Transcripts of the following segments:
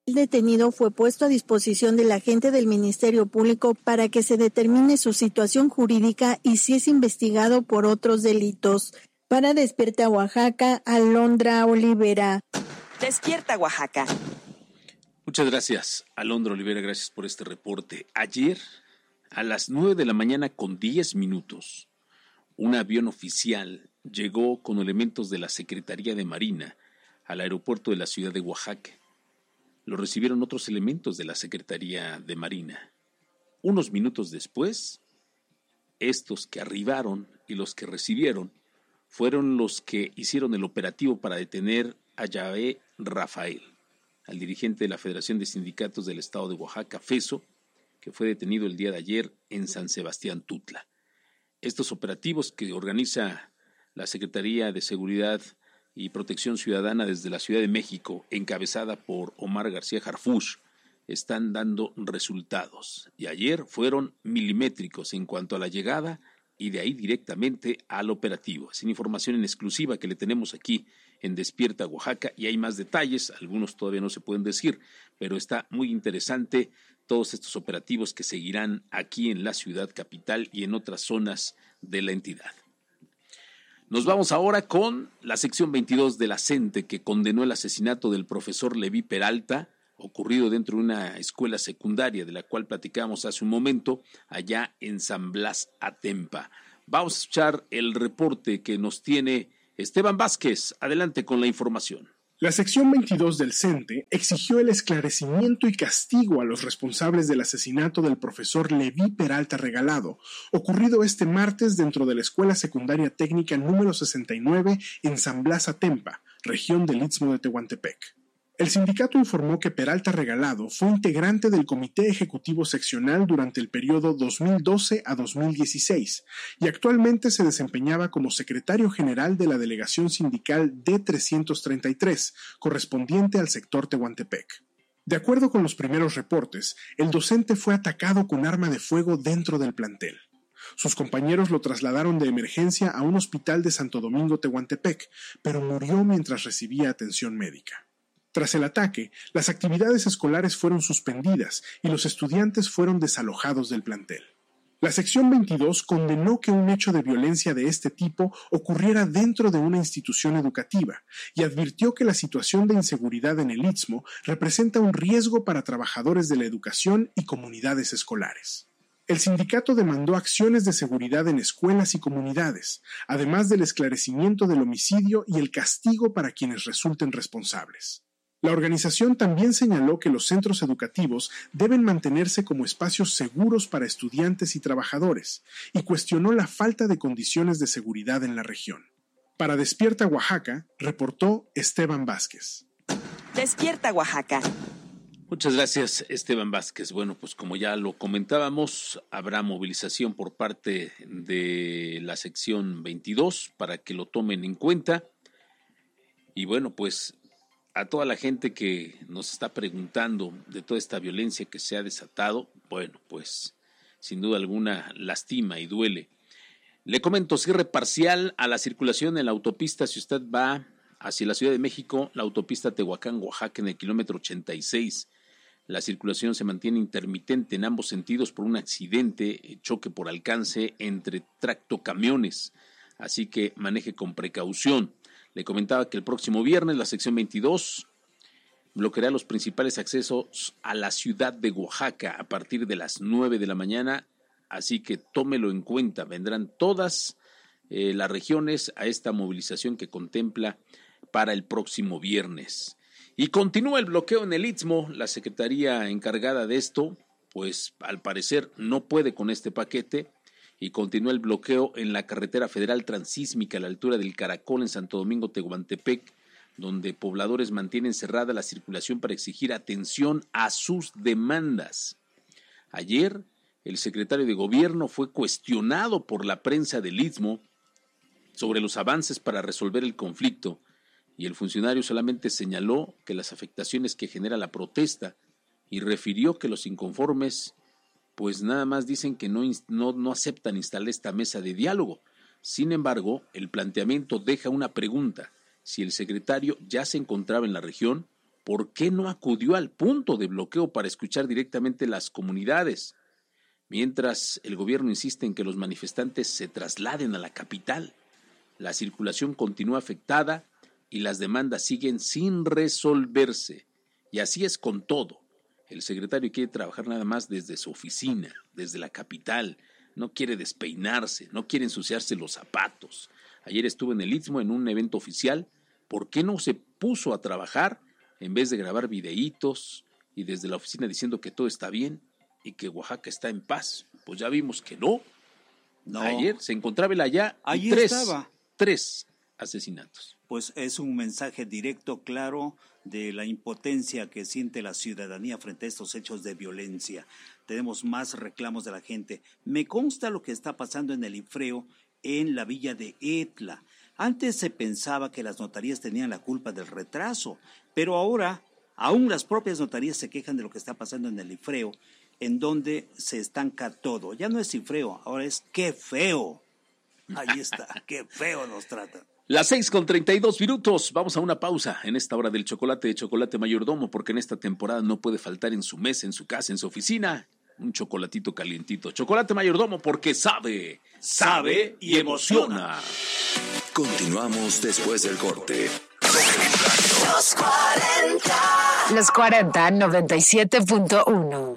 El detenido fue puesto a disposición del agente del Ministerio Público para que se determine su situación jurídica y si es investigado por otros delitos. Para Despierta Oaxaca, Alondra Olivera. Despierta Oaxaca. Muchas gracias, Alondra Olivera, gracias por este reporte. Ayer, a las 9:10 a.m, un avión oficial llegó con elementos de la Secretaría de Marina al aeropuerto de la ciudad de Oaxaca. Lo recibieron otros elementos de la Secretaría de Marina. Unos minutos después, estos que arribaron y los que recibieron fueron los que hicieron el operativo para detener a Yahvé Rafael, al dirigente de la Federación de Sindicatos del Estado de Oaxaca, FESO, que fue detenido el día de ayer en San Sebastián Tutla. Estos operativos que organiza la Secretaría de Seguridad y Protección Ciudadana desde la Ciudad de México, encabezada por Omar García Harfuch, están dando resultados. Y ayer fueron milimétricos en cuanto a la llegada y de ahí directamente al operativo. Es una información en exclusiva que le tenemos aquí en Despierta Oaxaca y hay más detalles, algunos todavía no se pueden decir, pero está muy interesante todos estos operativos que seguirán aquí en la ciudad capital y en otras zonas de la entidad. Nos vamos ahora con la sección 22 de la CENTE, que condenó el asesinato del profesor Leví Peralta, ocurrido dentro de una escuela secundaria de la cual platicamos hace un momento, allá en San Blas Atempa. Vamos a escuchar el reporte que nos tiene Esteban Vázquez. Adelante con la información. La sección 22 del CENTE exigió el esclarecimiento y castigo a los responsables del asesinato del profesor Leví Peralta Regalado, ocurrido este martes dentro de la Escuela Secundaria Técnica número 69 en San Blas Atempa, región del Istmo de Tehuantepec. El sindicato informó que Peralta Regalado fue integrante del Comité Ejecutivo Seccional durante el periodo 2012 a 2016 y actualmente se desempeñaba como secretario general de la delegación sindical D333, correspondiente al sector Tehuantepec. De acuerdo con los primeros reportes, el docente fue atacado con arma de fuego dentro del plantel. Sus compañeros lo trasladaron de emergencia a un hospital de Santo Domingo, Tehuantepec, pero murió mientras recibía atención médica. Tras el ataque, las actividades escolares fueron suspendidas y los estudiantes fueron desalojados del plantel. La sección 22 condenó que un hecho de violencia de este tipo ocurriera dentro de una institución educativa y advirtió que la situación de inseguridad en el Istmo representa un riesgo para trabajadores de la educación y comunidades escolares. El sindicato demandó acciones de seguridad en escuelas y comunidades, además del esclarecimiento del homicidio y el castigo para quienes resulten responsables. La organización también señaló que los centros educativos deben mantenerse como espacios seguros para estudiantes y trabajadores, y cuestionó la falta de condiciones de seguridad en la región. Para Despierta Oaxaca, reportó Esteban Vázquez. Despierta Oaxaca. Muchas gracias, Esteban Vázquez. Bueno, pues como ya lo comentábamos, habrá movilización por parte de la sección 22 para que lo tomen en cuenta. Y bueno, pues a toda la gente que nos está preguntando de toda esta violencia que se ha desatado, bueno, pues sin duda alguna lastima y duele. Le comento, cierre parcial a la circulación en la autopista si usted va hacia la Ciudad de México, la autopista Tehuacán-Oaxaca en el kilómetro 86. La circulación se mantiene intermitente en ambos sentidos por un accidente, choque por alcance entre tractocamiones, así que maneje con precaución. Le comentaba que el próximo viernes la sección 22 bloqueará los principales accesos a la ciudad de Oaxaca a partir de las 9 de la mañana, así que tómelo en cuenta. Vendrán todas las regiones a esta movilización que contempla para el próximo viernes. Y continúa el bloqueo en el Istmo. La secretaría encargada de esto, pues al parecer no puede con este paquete, y continúa el bloqueo en la carretera federal transísmica a la altura del Caracol en Santo Domingo, Tehuantepec, donde pobladores mantienen cerrada la circulación para exigir atención a sus demandas. Ayer, el secretario de Gobierno fue cuestionado por la prensa del Istmo sobre los avances para resolver el conflicto, y el funcionario solamente señaló que las afectaciones que genera la protesta y refirió que los inconformes pues nada más dicen que no aceptan instalar esta mesa de diálogo. Sin embargo, el planteamiento deja una pregunta: si el secretario ya se encontraba en la región, ¿por qué no acudió al punto de bloqueo para escuchar directamente las comunidades? Mientras el gobierno insiste en que los manifestantes se trasladen a la capital, la circulación continúa afectada y las demandas siguen sin resolverse. Y así es con todo. El secretario quiere trabajar nada más desde su oficina, desde la capital. No quiere despeinarse, no quiere ensuciarse los zapatos. Ayer estuvo en el Istmo en un evento oficial. ¿Por qué no se puso a trabajar en vez de grabar videitos y desde la oficina diciendo que todo está bien y que Oaxaca está en paz? Pues ya vimos que no. Ayer se encontraba él allá y tres asesinatos. Pues es un mensaje directo, claro, de la impotencia que siente la ciudadanía frente a estos hechos de violencia. Tenemos más reclamos de la gente. Me consta lo que está pasando en el Ifreo, en la villa de Etla. Antes se pensaba que las notarías tenían la culpa del retraso, pero ahora aún las propias notarías se quejan de lo que está pasando en el Ifreo, en donde se estanca todo. Ya no es Ifreo, ahora es qué feo. Ahí está, qué feo nos tratan. Las 6:32. Vamos a una pausa en esta hora del chocolate de Chocolate Mayordomo, porque en esta temporada no puede faltar en su mesa, en su casa, en su oficina, un chocolatito calientito. Chocolate Mayordomo, porque sabe y emociona. Continuamos después del corte. Los 40. Los 40, 97.1.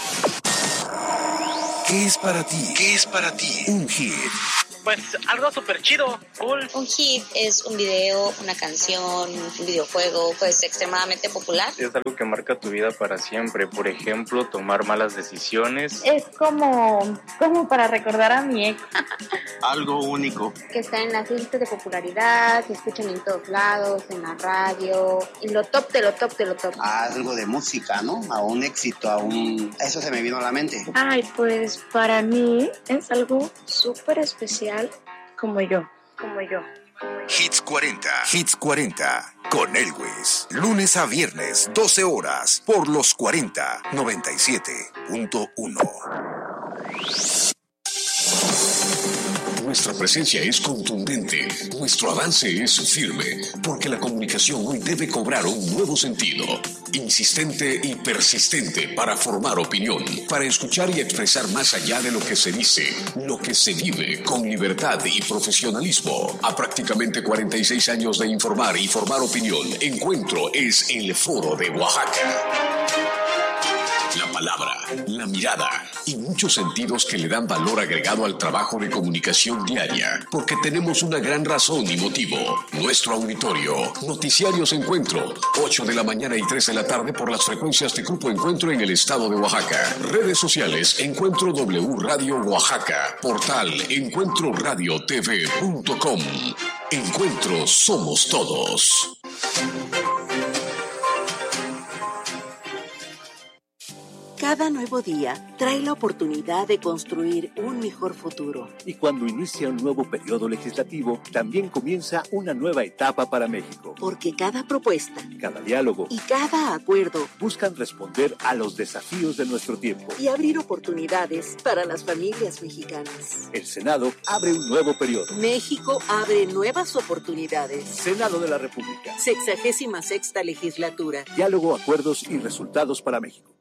¿Qué es para ti? ¿Qué es para ti un hit? Pues algo súper chido, cool. Un hit es un video, una canción, un videojuego, pues extremadamente popular. Es algo que marca tu vida para siempre. Por ejemplo, tomar malas decisiones. Es como para recordar a mi ex. Algo único. Que está en las listas de popularidad, se escuchan en todos lados, en la radio, y lo top de lo top de lo top. Algo de música, ¿no? A un éxito, Eso se me vino a la mente. Ay, pues para mí es algo súper especial. Como yo. Hits 40. Hits 40 con Elwes. Lunes a viernes, 12 horas, por los 40, 97.1. Nuestra presencia es contundente, nuestro avance es firme, porque la comunicación hoy debe cobrar un nuevo sentido, insistente y persistente para formar opinión, para escuchar y expresar más allá de lo que se dice, lo que se vive con libertad y profesionalismo. A prácticamente 46 años de informar y formar opinión, Encuentro es el Foro de Oaxaca. La palabra, la mirada y muchos sentidos que le dan valor agregado al trabajo de comunicación diaria, porque tenemos una gran razón y motivo. Nuestro auditorio, Noticiarios Encuentro, 8 de la mañana y 3 de la tarde por las frecuencias de Grupo Encuentro en el estado de Oaxaca. Redes sociales, Encuentro W Radio Oaxaca, portal encuentroradiotv.com. Encuentro somos todos. Cada nuevo día trae la oportunidad de construir un mejor futuro. Y cuando inicia un nuevo periodo legislativo, también comienza una nueva etapa para México. Porque cada propuesta, cada diálogo y cada acuerdo buscan responder a los desafíos de nuestro tiempo y abrir oportunidades para las familias mexicanas. El Senado abre un nuevo periodo. México abre nuevas oportunidades. Senado de la República. 66ª legislatura. Diálogo, acuerdos y resultados para México.